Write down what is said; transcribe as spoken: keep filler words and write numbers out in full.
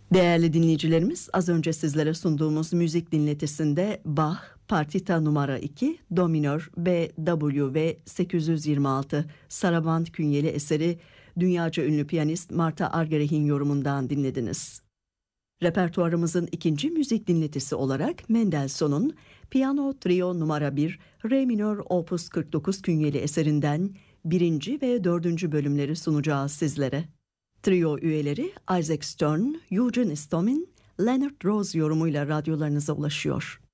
Değerli dinleyicilerimiz, az önce sizlere sunduğumuz müzik dinletisinde Bach, Partita numara iki, Do minör B W V sekiz yüz yirmi altı Saraband künyeli eseri dünyaca ünlü piyanist Martha Argerech'in yorumundan dinlediniz. Repertuarımızın ikinci müzik dinletisi olarak Mendelssohn'un Piyano Trio numara bir, Re minör Opus kırk dokuz künyeli eserinden birinci ve dördüncü bölümleri sunacağız sizlere. Trio üyeleri Isaac Stern, Eugene Istomin, Leonard Rose yorumuyla radyolarınıza ulaşıyor.